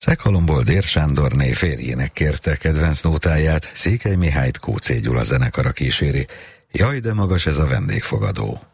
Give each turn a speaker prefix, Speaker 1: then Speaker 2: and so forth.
Speaker 1: Szeghalomból Dér Sándorné férjének kérte kedvenc nótáját, Székely Mihályt Kóczé Gyula zenekara kíséri. Jaj, de magas ez a vendégfogadó!